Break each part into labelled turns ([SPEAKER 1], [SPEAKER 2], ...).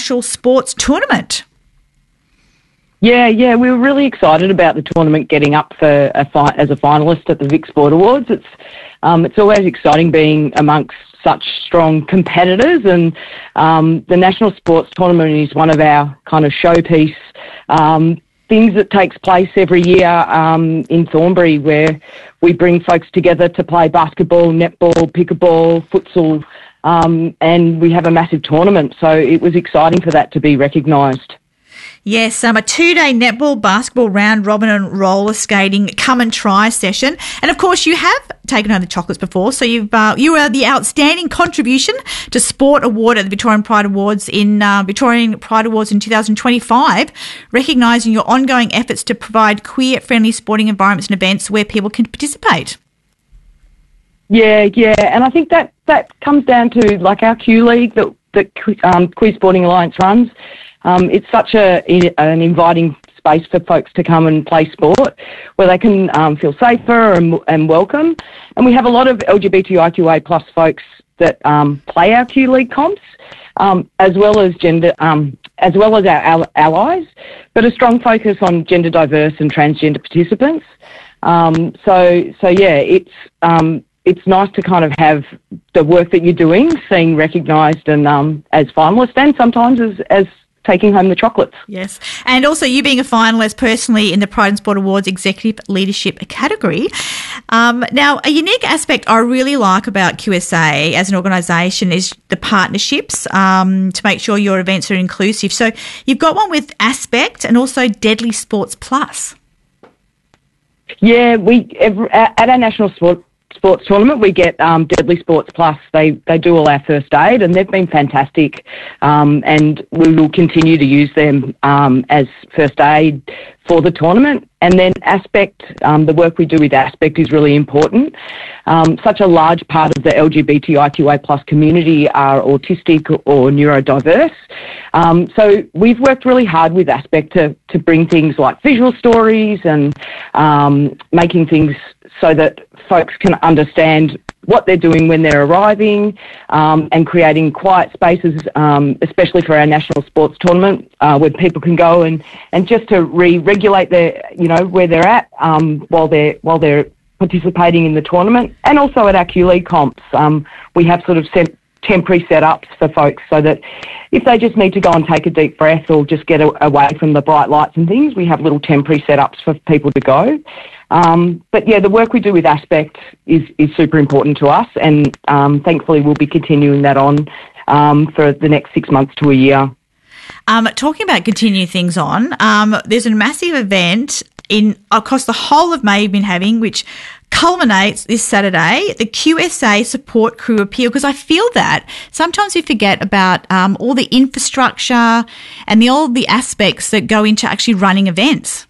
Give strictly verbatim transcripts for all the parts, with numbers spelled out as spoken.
[SPEAKER 1] International Sports Tournament.
[SPEAKER 2] Yeah, yeah, we were really excited about the tournament getting up for a fi- as a finalist at the Vic Sport Awards. It's um, it's always exciting being amongst such strong competitors, and um, the National Sports Tournament is one of our kind of showpiece um, things that takes place every year um, in Thornbury, where we bring folks together to play basketball, netball, pickleball, futsal, um, and we have a massive tournament. So it was exciting for that to be recognised.
[SPEAKER 1] Yes, um, a two-day netball, basketball, round robin and roller skating come and try session. And, of course, you have taken home the chocolates before, so you've uh, you are the outstanding contribution to sport award at the Victorian Pride Awards in uh, Victorian Pride Awards in two thousand twenty-five, recognising your ongoing efforts to provide queer-friendly sporting environments and events where people can participate.
[SPEAKER 2] Yeah, yeah, and I think that, that comes down to, like, our Q League that, that um, Queer Sporting Alliance runs. Um, it's such a an inviting space for folks to come and play sport, where they can um, feel safer and, and welcome. And we have a lot of L G B T I Q A plus folks that um, play our Q League comps, um, as well as gender, um, as well as our al- allies, but a strong focus on gender diverse and transgender participants. Um, so, so yeah, it's um, it's nice to kind of have the work that you're doing seen recognised and um, as finalist, and sometimes as as taking home the chocolates.
[SPEAKER 1] Yes. And also you being a finalist personally in the Pride and Sport Awards Executive Leadership category. Um, now, a unique aspect I really like about Q S A as an organisation is the partnerships um, to make sure your events are inclusive. So you've got one with Aspect and also Deadly Sports Plus.
[SPEAKER 2] Yeah, we every, at our national sport sports tournament, we get um, Deadly Sports Plus. They they do all our first aid, and they've been fantastic. Um, and we will continue to use them um, as first aid for the tournament. And then Aspect, um, the work we do with Aspect is really important. Um, such a large part of the L G B T I Q A plus community are autistic or neurodiverse. Um, so we've worked really hard with Aspect to, to bring things like visual stories and um, making things so that folks can understand what they're doing when they're arriving, um, and creating quiet spaces, um, especially for our national sports tournament, uh, where people can go and, and just to re-regulate their, you know, where they're at um, while they're while they're participating in the tournament, and also at our Q League comps, um, we have sort of set temporary setups for folks so that if they just need to go and take a deep breath or just get a, away from the bright lights and things, we have little temporary setups for people to go. Um, but yeah, the work we do with Aspect is, is super important to us, and um, thankfully we'll be continuing that on um, for the next six months to a year.
[SPEAKER 1] Um, talking about continuing things on, um, there's a massive event in across the whole of May you've been having, which culminates this Saturday, the Q S A Support Crew Appeal, because I feel that sometimes we forget about um, all the infrastructure and the all the aspects that go into actually running events.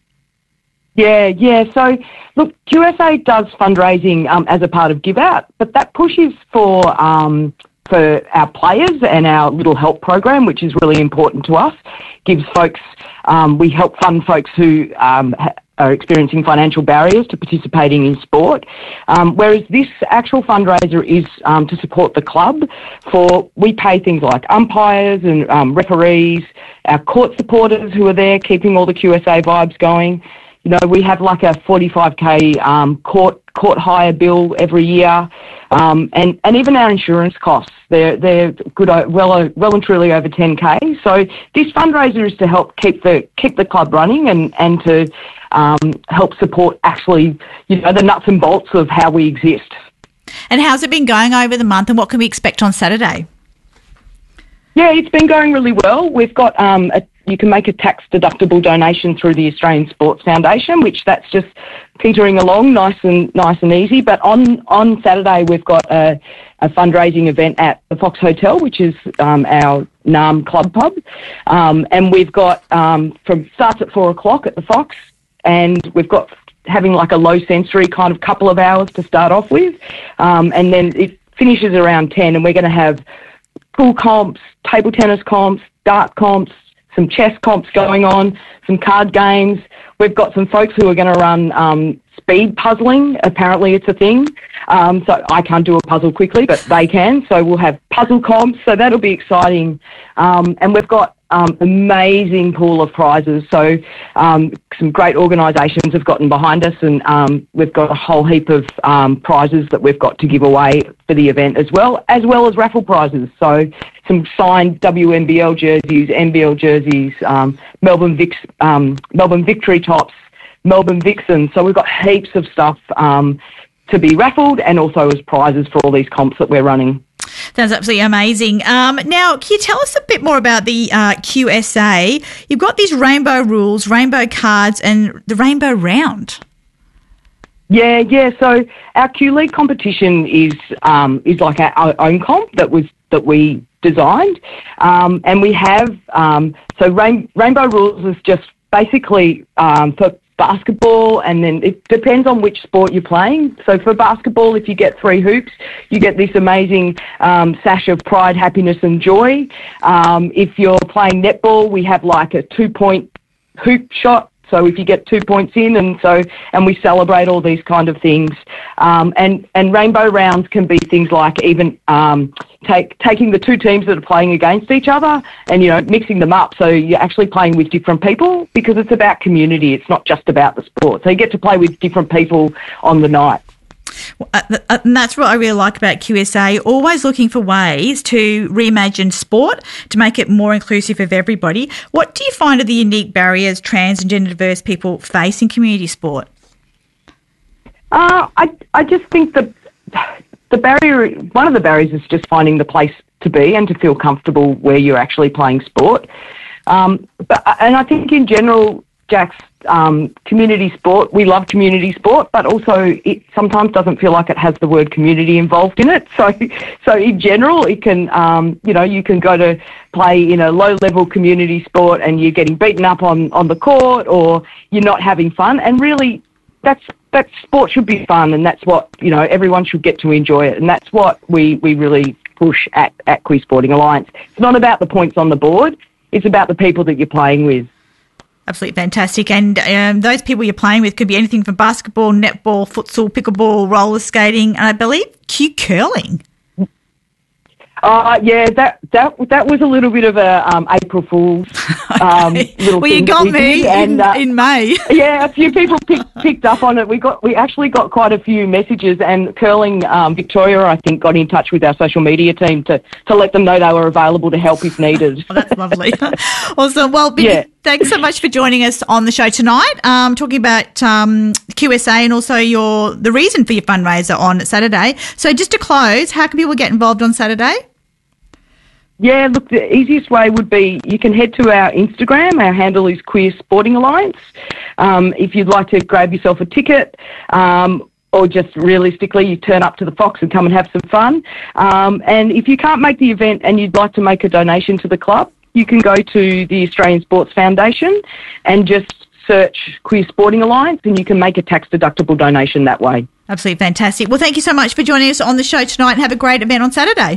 [SPEAKER 2] Yeah, yeah. So, look, Q S A does fundraising um, as a part of Give Out, but that push is for um, for our players and our Little Help program, which is really important to us. Gives folks, um, we help fund folks who um, ha- are experiencing financial barriers to participating in sport, um, whereas this actual fundraiser is um, to support the club. For we pay things like umpires and um, referees, our court supporters who are there keeping all the Q S A vibes going. You know, we have like a forty-five K um, court court hire bill every year, um, and and even our insurance costs, they're they're good, well well and truly over ten K. So this fundraiser is to help keep the keep the club running and and to um, help support actually, you know, the nuts and bolts of how we exist.
[SPEAKER 1] And how's it been going over the month, and what can we expect on Saturday?
[SPEAKER 2] Yeah, it's been going really well. We've got um, a, you can make a tax-deductible donation through the Australian Sports Foundation, which that's just petering along nice and nice and easy. But on, on Saturday, we've got a, a fundraising event at the Fox Hotel, which is um, our Naarm club pub, um, and we've got um, from starts at four o'clock at the Fox, and we've got having like a low sensory kind of couple of hours to start off with, um, and then it finishes around ten, and we're going to have pool comps, table tennis comps, dart comps, some chess comps going on, some card games. We've got some folks who are going to run um, speed puzzling. Apparently it's a thing. Um, so I can't do a puzzle quickly, but they can. So we'll have puzzle comps. So that'll be exciting. Um, and we've got um, amazing pool of prizes. So um, some great organisations have gotten behind us, and um, we've got a whole heap of um, prizes that we've got to give away for the event as well, as well as raffle prizes. So some signed W N B L jerseys, N B L jerseys, um, Melbourne Vix, um, Melbourne Victory tops, Melbourne Vixen. So we've got heaps of stuff um, to be raffled, and also as prizes for all these comps that we're running.
[SPEAKER 1] That's absolutely amazing. Um, now, can you tell us a bit more about the uh, Q S A? You've got these rainbow rules, rainbow cards, and the rainbow round.
[SPEAKER 2] Yeah, yeah. So our Q League competition is um, is like our, our own comp that was that we designed, um, and we have um, so rain, rainbow rules is just basically um, for basketball, and then it depends on which sport you're playing. So for basketball, if you get three hoops, you get this amazing um, sash of pride, happiness and joy. Um, if you're playing netball, we have like a two-point hoop shot. So if you get two points in, and so and we celebrate all these kind of things. Um, and and rainbow rounds can be things like even um, take taking the two teams that are playing against each other, and you know mixing them up. So you're actually playing with different people, because it's about community. It's not just about the sport. So you get to play with different people on the night.
[SPEAKER 1] Uh, and that's what I really like about Q S A, always looking for ways to reimagine sport to make it more inclusive of everybody. What do you find are the unique barriers trans and gender diverse people face in community sport?
[SPEAKER 2] Uh, I I just think that the barrier, one of the barriers is just finding the place to be and to feel comfortable where you're actually playing sport. Um, but and I think in general, Jack's, um, community sport, we love community sport, but also it sometimes doesn't feel like it has the word community involved in it. So, so in general, it can, um, you know, you can go to play in a low-level community sport and you're getting beaten up on, on the court, or you're not having fun. And really, that's that sport should be fun, and that's what, you know, everyone should get to enjoy it. And that's what we, we really push at, at Queer Sporting Alliance. It's not about the points on the board. It's about the people that you're playing with.
[SPEAKER 1] Absolutely fantastic. And um, those people you're playing with could be anything from basketball, netball, futsal, pickleball, roller skating, and I believe cute curling.
[SPEAKER 2] Uh, yeah, that that that was a little bit of a um, April Fool's um,
[SPEAKER 1] okay.
[SPEAKER 2] little
[SPEAKER 1] well,
[SPEAKER 2] thing.
[SPEAKER 1] you got
[SPEAKER 2] we
[SPEAKER 1] me
[SPEAKER 2] did, and,
[SPEAKER 1] in,
[SPEAKER 2] uh,
[SPEAKER 1] in May.
[SPEAKER 2] Yeah, a few people picked, picked up on it. We got we actually got quite a few messages, and Curling um, Victoria, I think, got in touch with our social media team to, to let them know they were available to help if needed.
[SPEAKER 1] Oh, that's lovely. Awesome. Well, Vicky, yeah. Thanks so much for joining us on the show tonight, um, talking about um, Q S A and also your the reason for your fundraiser on Saturday. So just to close, how can people get involved on Saturday?
[SPEAKER 2] Yeah, look, the easiest way would be you can head to our Instagram. Our handle is Queer Sporting Alliance. Um, if you'd like to grab yourself a ticket, um, or just realistically, you turn up to the Fox and come and have some fun. Um, and if you can't make the event and you'd like to make a donation to the club, you can go to the Australian Sports Foundation and just search Queer Sporting Alliance, and you can make a tax-deductible donation that way.
[SPEAKER 1] Absolutely fantastic. Well, thank you so much for joining us on the show tonight, and have a great event on Saturday.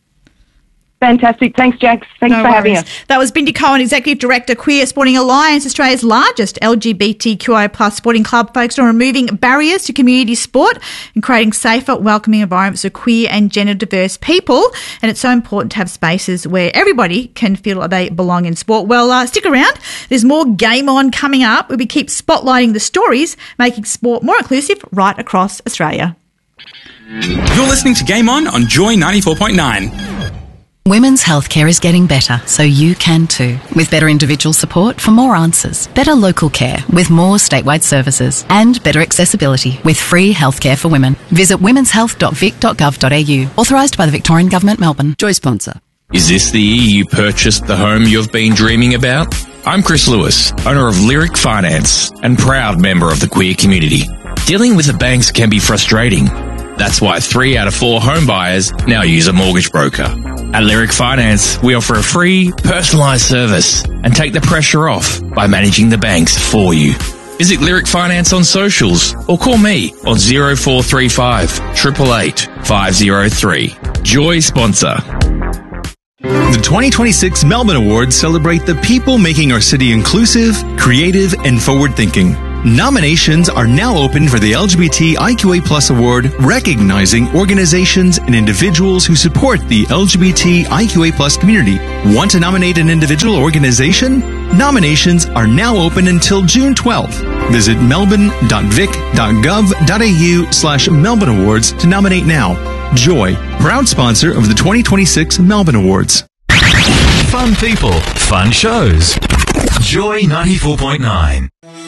[SPEAKER 2] Fantastic. Thanks, Jax. Thanks
[SPEAKER 1] no
[SPEAKER 2] for
[SPEAKER 1] worries.
[SPEAKER 2] having us.
[SPEAKER 1] That was Bindi Cohen, Executive Director, Queer Sporting Alliance, Australia's largest L G B T Q I plus sporting club, focused on removing barriers to community sport and creating safer, welcoming environments for queer and gender diverse people. And it's so important to have spaces where everybody can feel like they belong in sport. Well, uh, stick around. There's more Game On coming up, where we keep spotlighting the stories making sport more inclusive right across Australia.
[SPEAKER 3] You're listening to Game On on Joy ninety-four point nine.
[SPEAKER 4] Women's healthcare is getting better, so you can too. With better individual support for more answers, better local care with more statewide services, and better accessibility with free healthcare for women. Visit womens health dot vic dot gov dot a u. Authorised by the Victorian Government, Melbourne. Joy sponsor.
[SPEAKER 5] Is this the year you purchased the home you've been dreaming about? I'm Chris Lewis, owner of Lyric Finance and proud member of the queer community. Dealing with the banks can be frustrating. That's why three out of four home buyers now use a mortgage broker. At Lyric Finance, we offer a free, personalised service and take the pressure off by managing the banks for you. Visit Lyric Finance on socials or call me on zero four three five, eight eight eight, five zero three. Joy sponsor.
[SPEAKER 6] The twenty twenty-six Melbourne Awards celebrate the people making our city inclusive, creative, and forward-thinking. Nominations are now open for the L G B T I Q A Plus Award, recognizing organizations and individuals who support the L G B T I Q A Plus community. Want to nominate an individual or organization? Nominations are now open until June twelfth. Visit melbourne.vic.gov.au slash Melbourne Awards to nominate now. Joy, proud sponsor of the twenty twenty-six Melbourne Awards.
[SPEAKER 7] Fun people, fun shows. Joy ninety-four point nine.